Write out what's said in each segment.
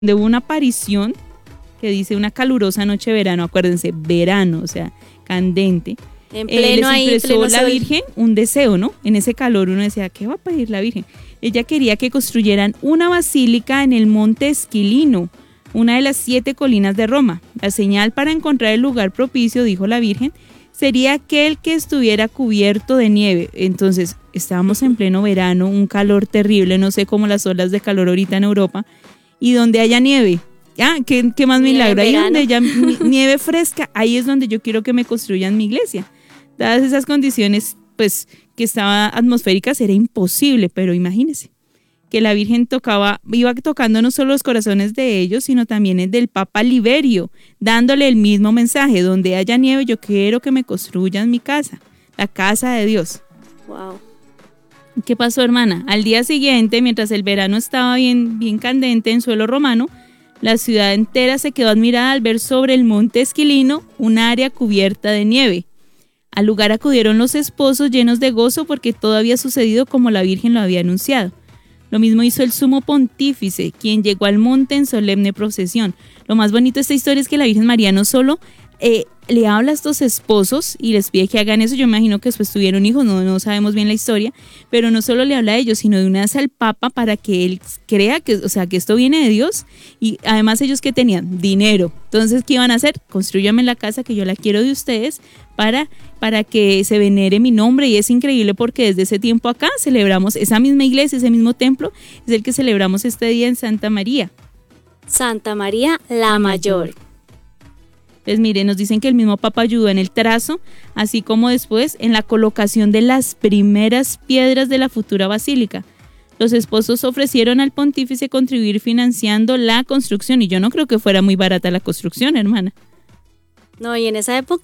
donde hubo una aparición que dice una calurosa noche de verano, acuérdense, verano, o sea, candente. En pleno les ahí, expresó en pleno la sol. Virgen un deseo, ¿no? En ese calor uno decía, ¿qué va a pedir la Virgen? Ella quería que construyeran una basílica en el monte Esquilino, una de las 7 colinas de Roma. La señal para encontrar el lugar propicio, dijo la Virgen, sería aquel que estuviera cubierto de nieve. Entonces, estábamos en pleno verano, un calor terrible, no sé cómo las olas de calor ahorita en Europa, y donde haya nieve. Ah, ¿qué más Nieve milagro? en Ahí verano. donde haya nieve fresca, ahí es donde yo quiero que me construyan mi iglesia. Dadas esas condiciones, pues, que estaban atmosféricas, era imposible, pero imagínense que la Virgen iba tocando no solo los corazones de ellos, sino también el del Papa Liberio, dándole el mismo mensaje: donde haya nieve, yo quiero que me construyan mi casa, la casa de Dios. Wow. ¿Qué pasó, hermana? Al día siguiente, mientras el verano estaba bien candente en suelo romano, la ciudad entera se quedó admirada al ver sobre el monte Esquilino un área cubierta de nieve. Al lugar acudieron los esposos llenos de gozo porque todo había sucedido como la Virgen lo había anunciado. Lo mismo hizo el sumo pontífice, quien llegó al monte en solemne procesión. Lo más bonito de esta historia es que la Virgen María no solo le habla a estos esposos y les pide que hagan eso. Yo imagino que después tuvieron hijos, no sabemos bien la historia, pero no solo le habla a ellos, sino de una vez al Papa para que él crea que, o sea, que esto viene de Dios. Y además ellos, ¿qué tenían? Dinero. Entonces, ¿qué iban a hacer? Constrúyame la casa que yo la quiero de ustedes para que se venere mi nombre. Y es increíble porque desde ese tiempo acá celebramos esa misma iglesia, ese mismo templo, es el que celebramos este día en Santa María. Santa María la Mayor. Pues mire, nos dicen que el mismo Papa ayudó en el trazo, así como después en la colocación de las primeras piedras de la futura basílica. Los esposos ofrecieron al pontífice contribuir financiando la construcción, y yo no creo que fuera muy barata la construcción, hermana. No, y en esa época.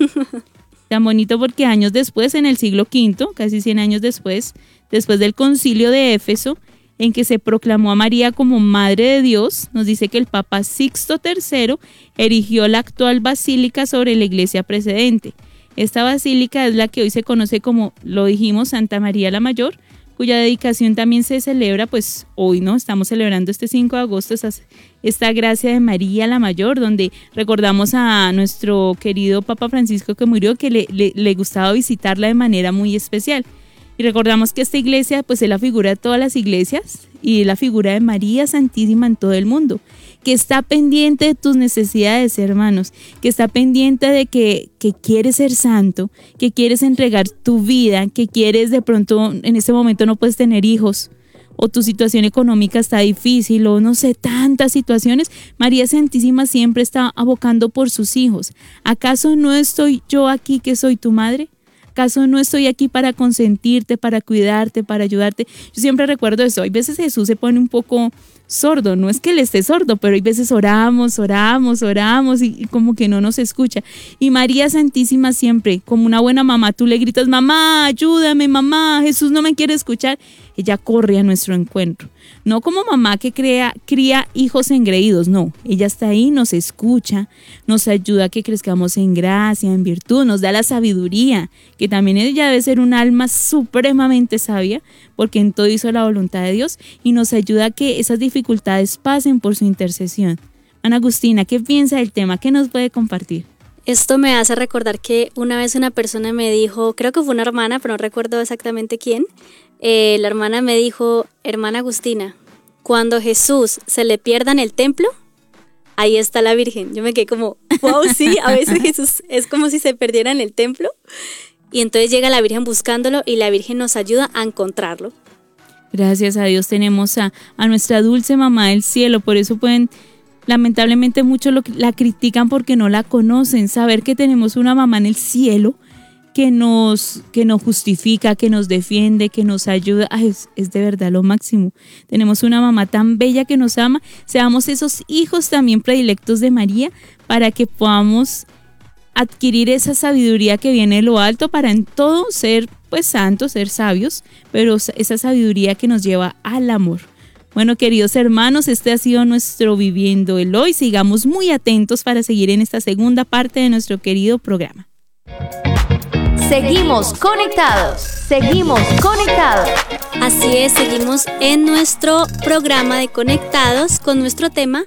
Tan bonito porque años después, en el siglo V, casi 100 años después del concilio de Éfeso, en que se proclamó a María como Madre de Dios, nos dice que el Papa Sixto III erigió la actual basílica sobre la iglesia precedente. Esta basílica es la que hoy se conoce como, lo dijimos, Santa María la Mayor, cuya dedicación también se celebra, pues hoy, ¿no? Estamos celebrando este 5 de agosto esta gracia de María la Mayor, donde recordamos a nuestro querido Papa Francisco que murió, que le gustaba visitarla de manera muy especial. Y recordamos que esta iglesia pues es la figura de todas las iglesias y es la figura de María Santísima en todo el mundo, que está pendiente de tus necesidades, hermanos, que está pendiente de que quieres ser santo, que quieres entregar tu vida, que quieres de pronto en este momento no puedes tener hijos o tu situación económica está difícil o no sé, tantas situaciones. María Santísima siempre está abocando por sus hijos. ¿Acaso no estoy yo aquí que soy tu madre? ¿Acaso no estoy aquí para consentirte, para cuidarte, para ayudarte? Yo siempre recuerdo eso. Hay veces Jesús se pone un poco sordo, no es que él esté sordo, pero hay veces oramos y como que no nos escucha. Y María Santísima siempre, como una buena mamá, tú le gritas: mamá, ayúdame, mamá, Jesús no me quiere escuchar. Ella corre a nuestro encuentro. No como mamá que cría hijos engreídos, no. Ella está ahí, nos escucha, nos ayuda a que crezcamos en gracia, en virtud, nos da la sabiduría, que también ella debe ser un alma supremamente sabia, porque en todo hizo la voluntad de Dios, y nos ayuda a que esas dificultades pasen por su intercesión. Ana Agustina, ¿qué piensa del tema? ¿Qué nos puede compartir? Esto me hace recordar que una vez una persona me dijo, creo que fue una hermana, pero no recuerdo exactamente quién. La hermana me dijo: hermana Agustina, cuando Jesús se le pierda en el templo, ahí está la Virgen. Yo me quedé como, wow, sí, a veces Jesús es como si se perdiera en el templo. Y entonces llega la Virgen buscándolo y la Virgen nos ayuda a encontrarlo. Gracias a Dios tenemos a nuestra dulce mamá del cielo. Por eso lamentablemente muchos la critican porque no la conocen. Saber que tenemos una mamá en el cielo que nos justifica, que nos defiende, que nos ayuda, es de verdad lo máximo. Tenemos una mamá tan bella que nos ama. Seamos esos hijos también predilectos de María para que podamos adquirir esa sabiduría que viene de lo alto para en todo ser pues santos, ser sabios, pero esa sabiduría que nos lleva al amor. Bueno, queridos hermanos, este ha sido nuestro Viviendo el Hoy. Sigamos muy atentos para seguir en esta segunda parte de nuestro querido programa. Seguimos conectados. Seguimos conectados. Así es, seguimos en nuestro programa de Conectados con nuestro tema